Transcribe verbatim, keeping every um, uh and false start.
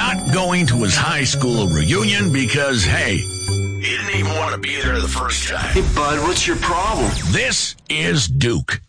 not going to his high school reunion because, hey, he didn't even want to be there the first time. Hey, bud, what's your problem? This is Duke.